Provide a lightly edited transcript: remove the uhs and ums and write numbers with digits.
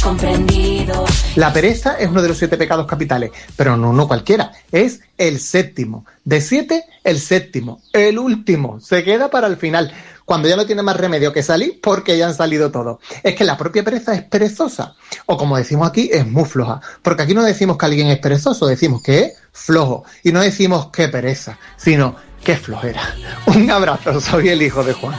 comprendido. La pereza es uno de los 7 pecados capitales, pero no cualquiera, es el séptimo. De 7, el séptimo, el último, se queda para el final, cuando ya no tiene más remedio que salir porque ya han salido todos. Es que la propia pereza es perezosa, o como decimos aquí, es muy floja, porque aquí no decimos que alguien es perezoso, decimos que es flojo, y no decimos qué pereza, sino qué flojera. Un abrazo, soy el hijo de Juan.